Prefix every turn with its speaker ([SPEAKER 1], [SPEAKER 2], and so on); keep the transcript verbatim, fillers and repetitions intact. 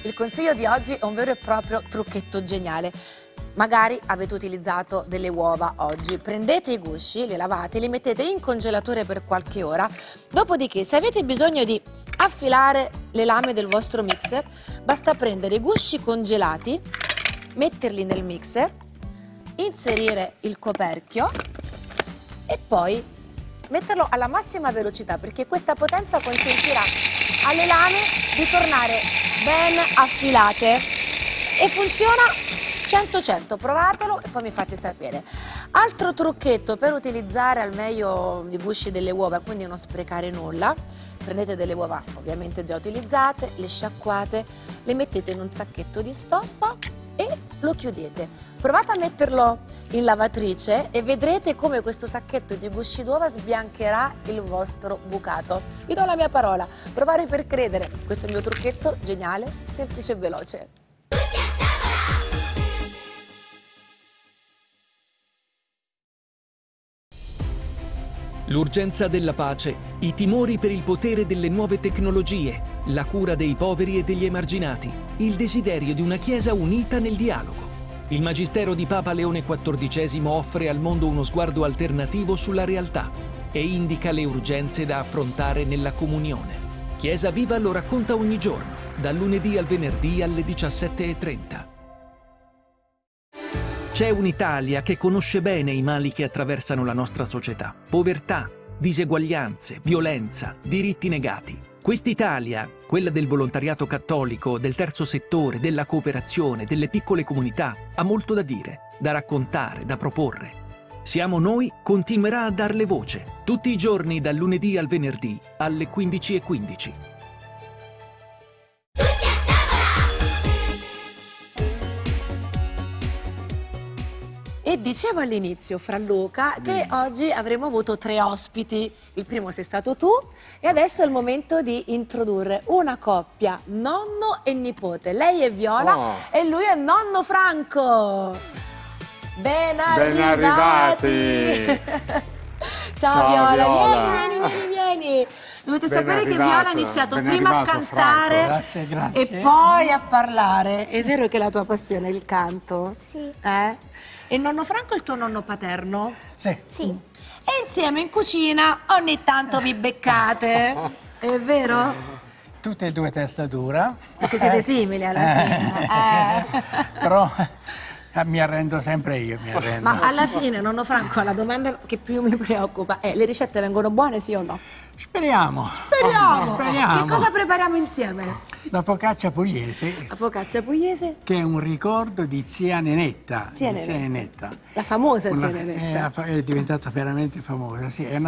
[SPEAKER 1] Il consiglio di oggi è un vero e proprio trucchetto geniale. Magari avete utilizzato delle uova oggi, prendete i gusci, li lavate, li mettete in congelatore per qualche ora, dopodiché se avete bisogno di affilare le lame del vostro mixer, basta prendere i gusci congelati, metterli nel mixer, inserire il coperchio e poi metterlo alla massima velocità, perché questa potenza consentirà alle lame di tornare ben affilate e funziona cento cento, provatelo e poi mi fate sapere. Altro trucchetto per utilizzare al meglio i gusci delle uova, quindi non sprecare nulla: prendete delle uova ovviamente già utilizzate, le sciacquate, le mettete in un sacchetto di stoffa e lo chiudete. Provate a metterlo in lavatrice e vedrete come questo sacchetto di gusci d'uova sbiancherà il vostro bucato. Vi do la mia parola, provare per credere. Questo è il mio trucchetto geniale, semplice e veloce.
[SPEAKER 2] L'urgenza della pace, i timori per il potere delle nuove tecnologie, la cura dei poveri e degli emarginati, il desiderio di una Chiesa unita nel dialogo. Il Magistero di Papa Leone quattordicesimo offre al mondo uno sguardo alternativo sulla realtà e indica le urgenze da affrontare nella comunione. Chiesa Viva lo racconta ogni giorno, dal lunedì al venerdì alle diciassette e trenta. C'è un'Italia che conosce bene i mali che attraversano la nostra società. Povertà, diseguaglianze, violenza, diritti negati. Quest'Italia, quella del volontariato cattolico, del terzo settore, della cooperazione, delle piccole comunità, ha molto da dire, da raccontare, da proporre. Siamo Noi continuerà a darle voce, tutti i giorni dal lunedì al venerdì alle quindici e quindici.
[SPEAKER 1] E dicevo all'inizio, Fra Luca, che oggi avremmo avuto tre ospiti. Il primo sei stato tu e adesso è il momento di introdurre una coppia, nonno e nipote. Lei è Viola
[SPEAKER 3] Oh.
[SPEAKER 1] e lui è nonno Franco. Ben arrivati!
[SPEAKER 3] Ben arrivati.
[SPEAKER 1] Ciao,
[SPEAKER 3] Ciao,
[SPEAKER 1] Viola,
[SPEAKER 3] Viola.
[SPEAKER 1] vieni, vieni, vieni. Dovete
[SPEAKER 3] Ben
[SPEAKER 1] sapere che
[SPEAKER 3] arrivato,
[SPEAKER 1] Viola ha iniziato
[SPEAKER 3] ben
[SPEAKER 1] prima a
[SPEAKER 3] arrivato,
[SPEAKER 1] cantare
[SPEAKER 3] Franco.
[SPEAKER 4] Grazie, grazie.
[SPEAKER 1] e poi a parlare. È vero che la tua passione è il canto?
[SPEAKER 5] Sì.
[SPEAKER 1] Eh? E il nonno Franco è il tuo nonno paterno?
[SPEAKER 4] Sì.
[SPEAKER 5] Sì.
[SPEAKER 1] E insieme in cucina ogni tanto vi beccate, è vero?
[SPEAKER 4] Tutte e due testa dura.
[SPEAKER 1] Perché siete simili alla fine. Eh.
[SPEAKER 4] Però eh, mi arrendo sempre io, mi arrendo.
[SPEAKER 1] Ma alla fine, nonno Franco, la domanda che più mi preoccupa è: le ricette vengono buone, sì o no?
[SPEAKER 4] Speriamo.
[SPEAKER 1] Speriamo!
[SPEAKER 4] Speriamo.
[SPEAKER 1] Che cosa prepariamo insieme?
[SPEAKER 4] La focaccia pugliese,
[SPEAKER 1] La focaccia pugliese,
[SPEAKER 4] che è un ricordo di zia Nenetta.
[SPEAKER 1] Zia
[SPEAKER 4] di zia
[SPEAKER 1] Nenetta.
[SPEAKER 4] Nenetta.
[SPEAKER 1] la famosa
[SPEAKER 4] Una-
[SPEAKER 1] zia Nenetta.
[SPEAKER 4] È, è diventata veramente famosa, sì. È una